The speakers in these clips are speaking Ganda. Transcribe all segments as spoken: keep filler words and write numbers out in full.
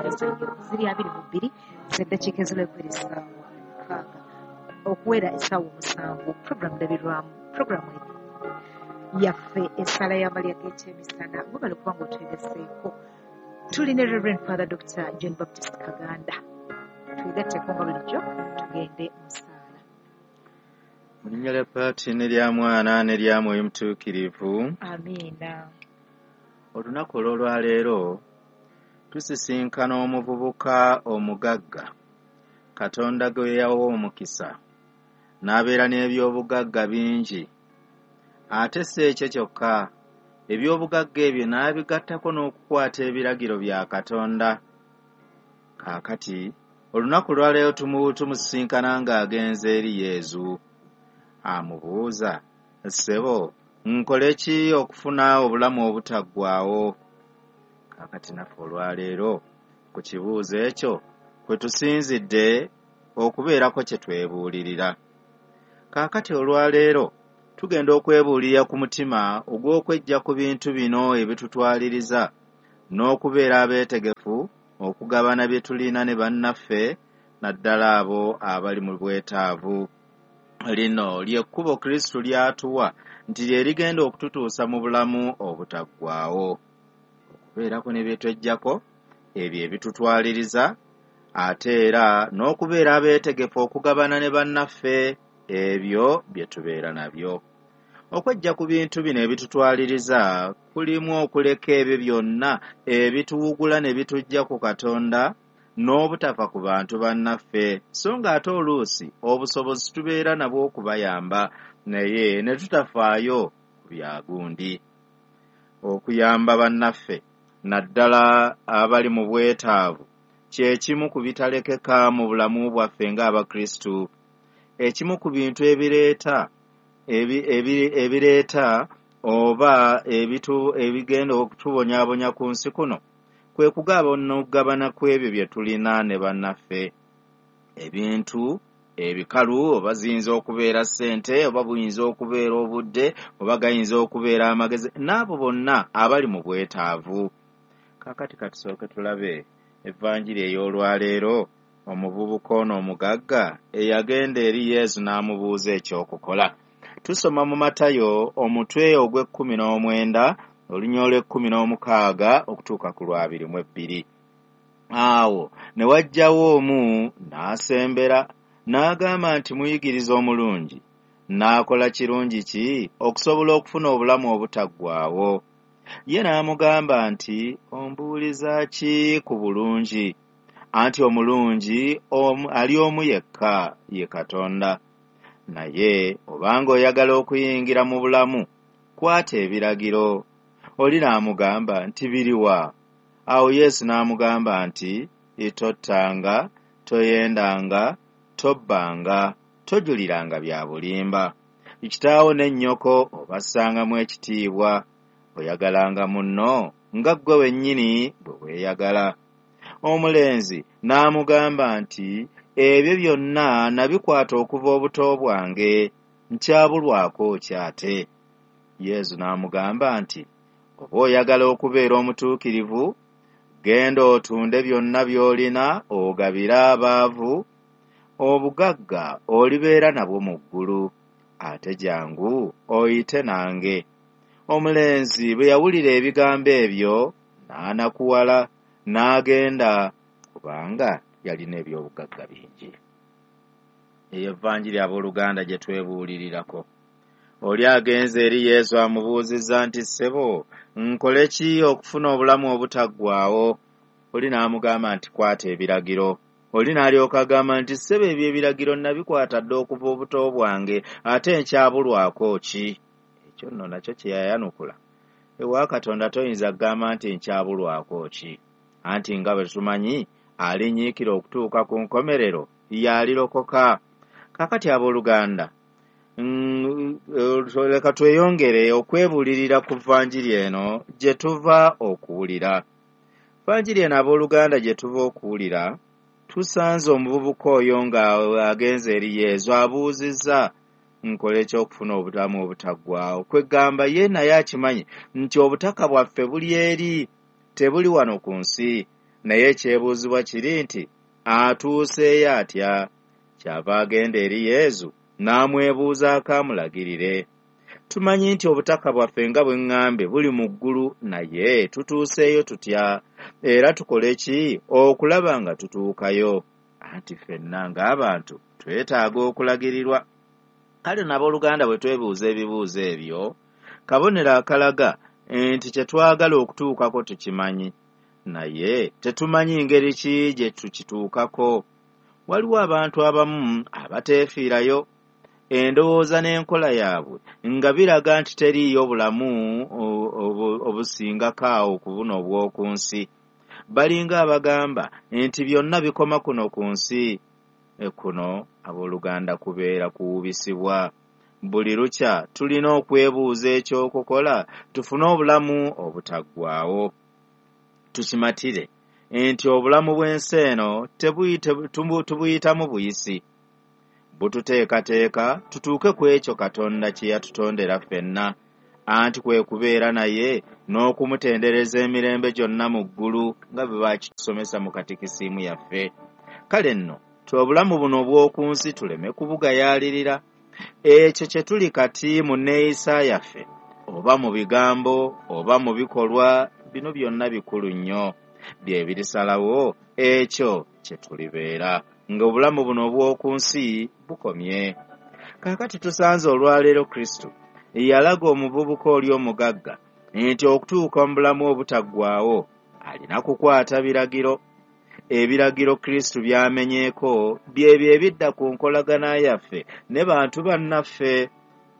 ezasanyo ziri abiri mu bbiri z'eddakiika ezirabika essaawa mukaaga okuwera essaawa omusanvu puroguramu ndabirwamu puroguramu yaffe essaala y'amalya g'ekyemisana bwebali okuba ng'otwegaseeko tulina Reverend Father Doctor John Baptist Kaganda twegatteko nga bulijjo tugende mu ssaala. Mu linnya lya Paati n'erya Mwana n'erya Mwoyo Mutuukirivu. Amiina. Olunaku olw'olwaleero tusisinkana omuvubuka omugagga Katonda gwe yawa omukisa n'abeera n'ebyobugagga bingi ate si ekyo kyokka ebyobugagga ebyo n'abigattako n'okukwata ebiragiro bya Katonda. Kaakati olunaku lwaleero tumusisinkana ng'agenze eri Yezu amubuuza, ssebo nkole ki okufuna obulamu obutaggwaawo? Kaakati naffe olwaleero ku kibuuzo ekyo kwe tusinzidde okubeerako kye twebuulirira. Kaakati olwaleero tugenda okwebuulira ku mutima ogw'okwejja ku bintu bino ebitutwaliriza n'okubeera abeetegefu okugabana bye tulina ne bannaffe naddala abo abali mu bwetaavu. Lino ly'ekkubo Kristo ly'atuwa nti lye ligenda okututuusa mu bulamu obutaggwaawo. Okubeerako ne bye tweggyako ebyo ebitutwaliriza ate era n'okubeera abeetegefu okugabana ne bannaffe ebyo bye tubeera nabyo. Okwejja ku bintu bino ebitutwaliriza kulimu okuleka ebyo byonna ebituwugula ne bitujja ku Katonda n'obutafa ku bantu bannaffe, so nga ate oluusi obusobozi tubeera nabwo okubayamba naye ne tutafaayo ku bya gundi. Okuyamba bannaffe naddala abali mu bwetaavu kye kimu ku bitalekeka mu bulamu bwaffe ng'Abakristu. Ekimu ku bintu ebireeta ebireeta oba ebitu ebigenda okutubonyaabonya ku nsi kuno kwe kugabana okugabana kw'ebyo bye tulina ne bannaffe. Ebintu ebikalu oba ziyinza okubeera ssente oba buyinza okubeera obudde oba gayinza okubeera amagezi n'abo bonna abali mu bwetaavu. Kaakati katusooke tulabe evvanjiri ey'olwaleero omuvubuka ono omugagga eyagenda eri Yesu n'amubuuza ekyokukola. Tusoma mu Matayo omutwe ogw'ekkumi n'omwenda olunya olw'ekkumi n'omukaaga okutuuka ku lwabiri mu ebbiri. Awo ne wajjawo omu n'asembera n'agamba nti, muyigiriza omulungi, n'akola kirungi ki okusobola okufuna obulamu obutaggwaawo? Ye n'amugamba nti, ombuuliza ki ku bulungi? Anti omulungi ali omu yekka, ye Katonda. Naye obanga oyagala okuyingira mu bulamu, kwata ebiragiro. Oli n'amugamba nti, biriwa? Awo Yesu n'amugamba nti, tottanga, toyendanga, tobbanga, tojuliranga bya bulimba. Kitaawo ne nnyoko obassangamu ekitiibwa. Oyagalanga munno nga ggwe wennyini bwe weeyagala. Omulenzi n'amugamba nti, ebyo byonna nabikwata okuva obuto bwange, nkyabulwako ki ate? Yesu n'amugamba nti, oba oyagala okubeera omutuukirivu, genda otunde byonna by'olina ogabire abaavu, obugagga olibeera nabwo mu ggulu, ate jangu oyite nange. Omulenzi bwe yawulira ebigambo ebyo n'anakuwala n'agenda, kubanga yalina ebyobugagga bingi. Eyo evvanjiri abooluganda gye twebuulirirako. Oli agenze eri Yesu amubuuzizza nti, ssebo nkole ki okufuna obulamu obutaggwaawo? Oli n'amugamba nti, kwata ebiragiro. Oli n'alyoka agamba nti, ssebo ebyo ebiragiro nabikwata dda okuva obuto bwange, ate nkyabulwako ki? Ekyo nno nakyo kye yayanukula. Ewa Katonda toyinza kugamba nti nkyabulwako ki? Anti nga bwe tumanyi alinyiikira okutuuka ku nkomerero y'alirokoka. Kaakati abooluganda, leka tweyongere okwebuulirira ku vvanjiri eno gye tuva okuwulira. Vvanjiri eno abooluganda gye tuva okuwulira, tusanze omuvubuka oyo ng'agenze eri Yesu abuuzizza, nkole ekyokufuna obulamu obutaggwaawo? Kwegamba ye naye akimanyi nti obutaka bwaffe buli eri, tebuli wano ku nsi. naye ekyebuuzibwa kiri nti atuuseeyo atya? Kyava agenda eri Yesu n'amwebuuzaako amulagirire. Tumanyi nti obutaka bwaffe nga bwe ŋŋambe buli mu ggulu, naye tutuuseeyo tutya? Era tukole ki okulaba nga tutuukayo? Anti ffenna ng'abantu twetaaga okulagirirwa. Kale n'abooluganda bwe twebuuza ebibuuzo ebyo, kabonero akalaga nti kye twagala okutuukako tukimanyi, naye tetumanyi ngeri ki gye tukituukako. Waliwo abantu abamu abateefiirayo, endowooza n'enkola yaabwe nga biraga nti teriiyo bulamu obusingako awo ku buno obw'oku nsi. Balinga abagamba nti byonna bikoma kuno ku nsi. Kuno abooluganda kubeera kuwubisibwa. Buli lukya tulina okwebuuza ekyokukola tufune obulamu obutaggwaawo. Tukimatire nti obulamu bw'ensi eno tubuyitamu buyisi. Bututeekateeka tutuuke ku ekyo Katonda kye yatutondera ffenna, anti kwe kubeera naye n'okumutendereza emirembe gyonna mu ggulu nga bwe bakitusomesa mu katikisiimu yaffe. Kale nno obulamu buno obw'oku nsi tuleme kubugayaalirira. Ekyo kye tuli kati mu nneeyisa yaffe, oba mu bigambo oba mu bikolwa, bino byonna bikulu nnyo, bye birisalawo ekyo kye tulibeera nga obulamu buno obw'oku nsi bukomye. Kaakati tusanze olwaleero Kristo yalaga omuvubuka oli omugagga nti okutuuka mu bulamu obutaggwaawo alina kukwata biragiro. Ebiragiro Kristo byamenyeeko byebyo ebidda ku nkolagana yaffe ne bantu bannaffe.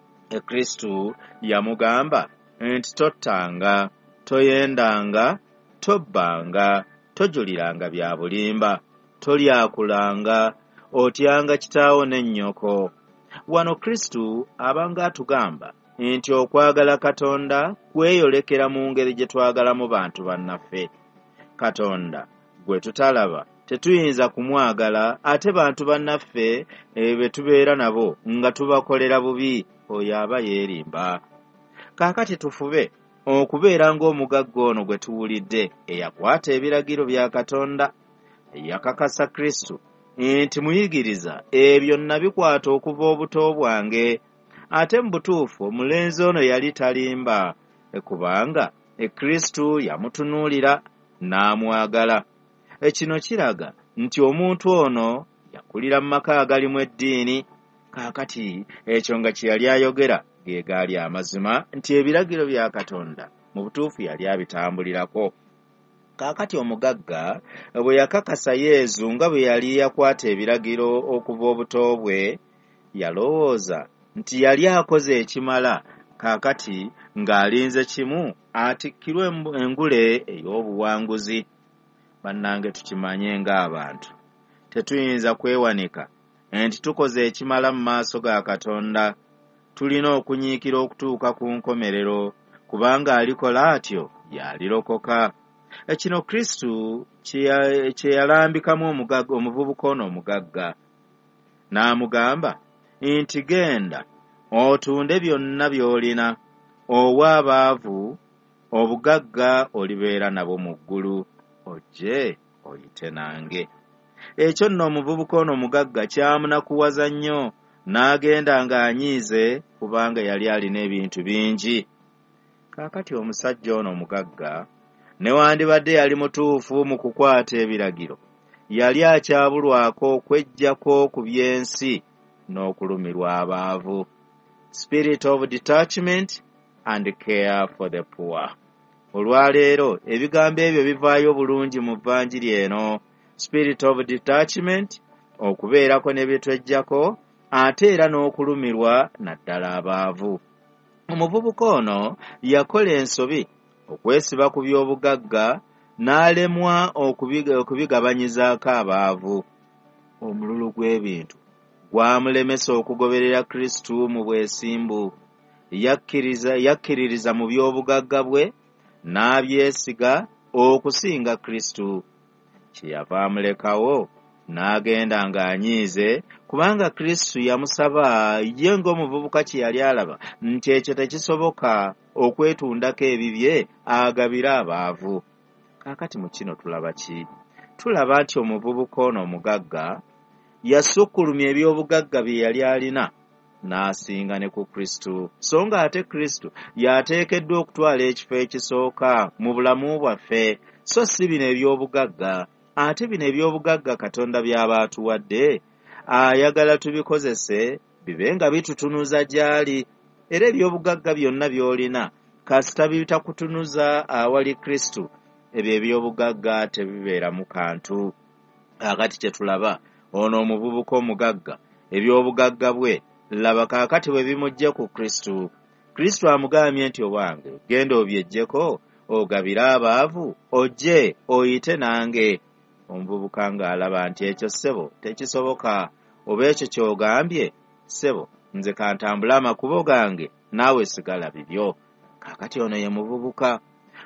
Kristo yamugamba nti tottanga, toyendanga, tobbanga, tojuliranga bya bulimba, tolyakulanga, otyanga kitaawo ne nnyoko. Wano Kristo abanga atugamba nti okwagala Katonda kweyolekera mu ngeri gye twagalamu bantu bannaffe. Katonda gwe tutalaba tetuyinza kumwagala, ate bantu bannaffe be tubeera nabo nga tubakolera bubi, oyo aba yeerimba. Kaakati tufube okubeera ng'omugagga ono gwe tuwulidde eyakwata ebiragiro bya Katonda. Yakakasa Kristo nti muyigiriza ebyo nabikwata okuva obuto bwange. Ate mu butuufu omulenzi ono yali talimba, kubanga Kristo yamutunuulira n'amwagala. Ekino kiraga nti omuntu ono yakulira mu maka agalimu eddiini. Kaakati ekyo nga kye yali ayogera ge gaali amazima nti ebiragiro bya Katonda mu butuufu yali abitambulirako. Kaakati omugagga bwe yakakasa Yesu nga bwe yali yakwata ebiragiro okuva obuto bwe, yalowooza nti yali akoze ekimala, kaakati ng'alinze kimu atikkirwe engule ey'obuwanguzi. Bannange tukimanye ng'abantu tetuyinza kwewanika nti tukoze ekimala mu maaso ga Katonda. Tulina okunyiikira okutuuka ku nkomerero, kubanga alikola atyo yalirokoka. Ekino Kristo kye yalambikamu omuvubuka ono omugagga, n'amugamba nti genda otunde byonna by'olina, owe abaavu, obugagga olibeera nabo mu ggulu, ojje oyite nange. Ekyo nno omuvubuka ono omugagga kyamunakuwaza nnyo, n'agenda ng'anyiize kubanga yali alina ebintu bingi. Kaakati omusajja ono omugagga newandibadde yali mutuufu mu kukwata ebiragiro, yali akyabulwako okweggyako ku by'ensi n'okulumirwa abaavu. Spirit of detachment and care for the poor. Olwaleero ebigambo ebyo bivaayo bulungi mu vvanjiri eno. Spirit of detachment, okubeerako ne byetweggyako, ate era n'okulumirwa naddala abaavu. Omuvubuka ono yakola ensobi okwesiba ku by'obugagga n'alemwa okubigabanyizaako abaavu. Omululu gw'ebintu gwamulemesa okugoberera Kristo mu bwesimbu. Yakkiriza yakkiririza mu by'obugagga bwe n'abyesiga okusinga Kristo. Kyeyava amulekawo n'agenda ng'anyiize, kubanga Kristo yamusaba ye ng'omuvubuka kye yali alaba nti ekyo tekisoboka okwetundako ebibye agabire abaavu. Kaakati mu kino tulaba ki? Tulaba nti omuvubuka ono omugagga yasukkulumya ebyobugagga bye yali alina n'asinga ne ku Kristo, so nga ate Kristo y'ateekeddwa okutwala ekifo ekisooka mu bulamu bwaffe, so si bino ebyobugagga. Ate bino ebyobugagga Katonda by'aba atuwadde ayagala tubikozese bibe nga bitutunuza gy'ali, era ebyobugagga byonna by'olina kasita bitakutunuza awali Kristo, ebyo ebyobugagga tebibeeramu kantu. Kaakati kye tulaba ono omuvubuka omugagga ebyobugagga bwe laba kaakati bwe bimujje ku Kristo. Kristo amugambye nti owange genda obyejjeko ogabire abaavu ojje oyite nange. Omuvubuka ng'alaba nti ekyo ssebo tekisoboka, oba ekyo ky'ogambye ssebo nze kantambule amakubo gange naawe sigala bibyo. Kaakati ono ye muvubuka.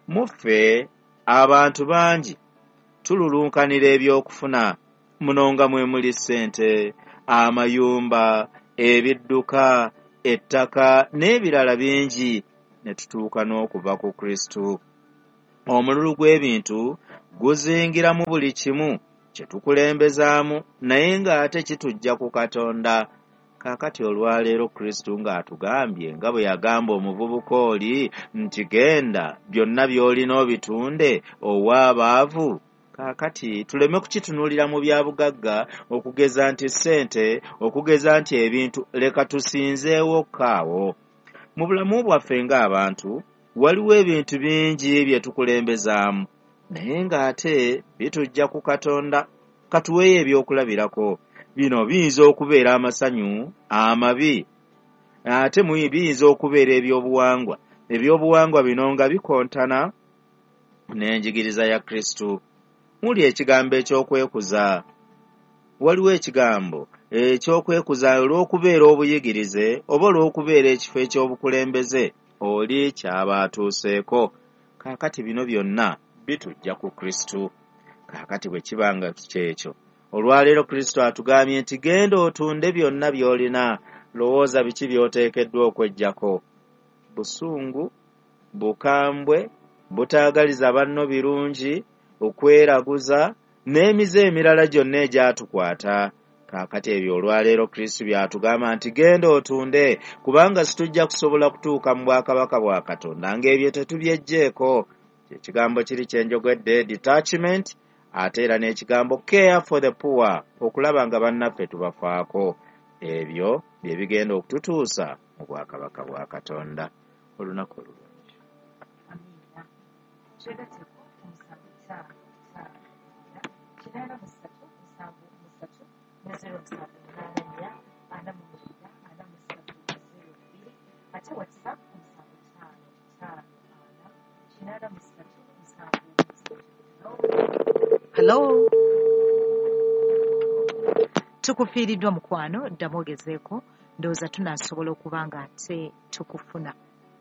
Muffe abantu bangi tululunkanira ebyokufuna, muno nga mwe muli ssente, amayumba, ebidduka, ettaka n'ebirala bingi, ne tutuuka n'okuva ku Kristo. Omululu gw'ebintu guzingira mu buli kimu kye tukulembezaamu, naye ng'ate kitujja ku Katonda. Kaakati olwaleero Kristo ng'atugambye nga bwe yagamba omuvubuka oli nti genda byonna by'olina obitunde owe abaavu. Kaakati tuleme kukitunuulira mu byabugagga okugeza nti ssente, okugeza nti ebintu, leka tusinzeewo kaawo. Mu bulamu bwaffe ng'abantu waliwo ebintu bingi bye tukulembezaamu, naye ng'ate bitujja ku Katonda. Katuweeyo ebyokulabirako. Bino biyinza okubeera amasanyu amabi, ate mu biyinza okubeera ebyobuwangwa. Ebyobuwangwa bino nga bikontana n'enjigiriza ya Kristo. Muli ekigambo ekyokwekuza. Waliwo ekigambo ekyokwekuza olw'okubeera obuyigirize oba olw'okubeera ekifo ekyobukulembeze oli kyaba atuuseeko. Kaakati bino byonna bitujja ku Kristo. Kaakati bwe kibanga kyekyo, olwaleero Kristo atugambye nti genda otunde byonna by'olina. Lowooza biki by'oteekeddwa okweggyako: busungu, bukambwe, butaagaliza banno birungi, okweraguza n'emize emirala gyonna egyatukwata. Kaakati ebyo olwaleero Kristo by'atugamba nti genda otunde, kubanga situjja kusobola kutuuka mu bwakabaka bwa Katonda ng'ebyo tetubyeggyeko. Ekigambo kiri kyenjogedde, detachment, ate era n'ekigambo care for the poor, okulaba nga bannaffe tubafaako. Ebyo bye bigenda okututuusa mu bwakabaka bwa Katonda. Olunaku olulungi. Amina. Twegatteko omusanvu ttaano ttaano kinaana musatu musanvu musatu ne zero musanvu munaana nnya ana mu mwenda ana mu ssatu zero bbiri, ate WhatsApp omusanvu ttaano ttaano ana kinaana musatu musanvu musatu. Hello. Tukufiiriddwa mukwano, ddamu ogezeeko, ndowooza tunaasobola okuba nga ate tukufuna.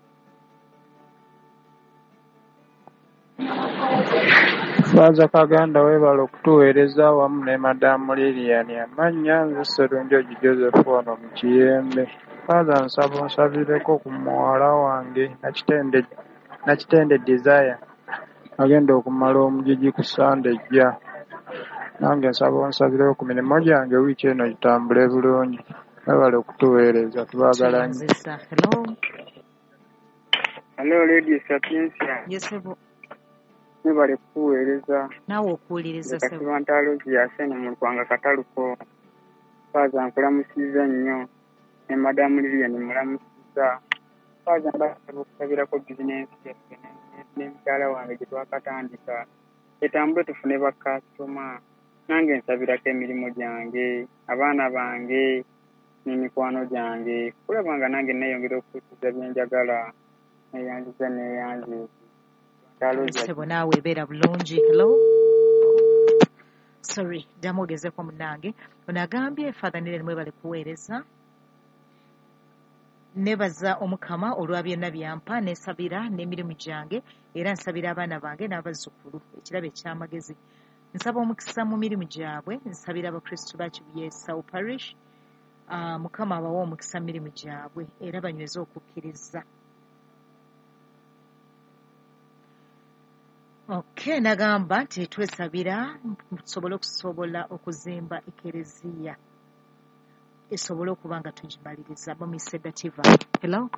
Faaza Kaganda weebala okutuweereza wamu ne Madamu Lilian. Amannya nze Sserunjogi Joseph wano mu Kiyembe. Faaza nsaba onsabireko ku muwala wange Nakitende Nakitende Desire agenda okumala omugigi ku Sande ejja. Nange nsaba onsabireko ku mirimu gyange wiiki eno gitambule bulungi. Weebale okutuweereza, tubaagala nnyo. Hello. Hello, Lady Sapiensia. Yes, ebo. Nebale kuweereza. Naawe okuwuliriza sebo. Kati bantalozi yasene mu Lwanga Kataluko. Faaza nkulamusiza nnyo. Ne Madamu Lilian mulamusiza. Faaza mbasaba okusabirako bizinensi yaffe n'emikyala wange gye twakatandika. Etambule tufune bakasitoma. Nange nsabirako emirimu gyange, abaana bange n'emikwano gyange. Kulaba nga nange neeyongera okutuukiza bye njagala. Neyanziza neyanziza. Sebo naawe ebeera bulungi. Hello. Sorry, ddamu ogezeeko munnange. Ono agambye Father Nile mwebale kuweereza. Nebaza Omukama olwa byonna byampa, nesabira n'emirimu gyange, era nsabira abaana bange n'abazzukulu ekirabo eky'amagezi. Nsaba omukisa mu mirimu gyabwe, nsabira abakristu ba Kibuye South Parish. Uh, Mukama abawa omukisa mu mirimu gyabwe era banyweze okukkiriza. Okay, nagamba nti twesabira tusobole okusobola okuzimba ekereziya esobole okuba nga tugimaliriza. Mumisedativa. Hello.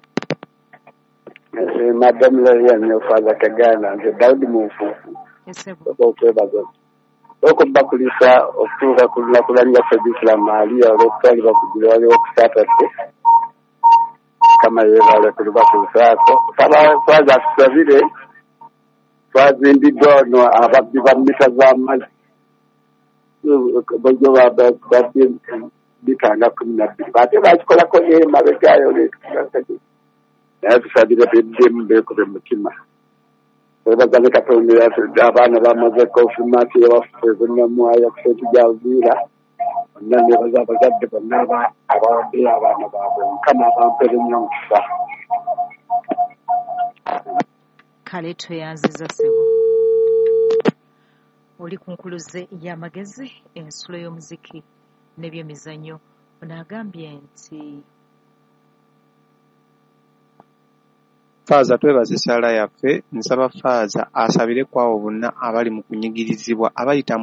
Madam Lilian ne Father Kagana nze Daudi Mufuufu okwebaza okubakulisa okutuuka ku lunaku lwa nnyaffe Bikira Maaliya olw'okutwalibwa ku ggulu waliwo ku Saturday. Kama yeebale kulibakulisaako twaza tusabire twazimbiddwa ono ababbi ba mmita z'amazzi bojo babbi bitanga kumi na bbiri ate bakikolako emabegaayo naye tusabire beddemu beekube mutima webaza ne Katonda abaana bamaze konfirmation yawaffe bonnamwaya kuseetu gyavuira bonna nebaza abazadde bonna abawaddeyo abaana baabwe Mukama abampere nnyo omukisa. Kale tweyanziza ssebo. Oli ku nkuluze y'amagezi ensulo y'omuziki n'ebyemizannyo ono agambye nti Faaza twebaza essaala yaffe nsaba Faaza asabire ku abo bonna abali mu kunyigirizibwa abayita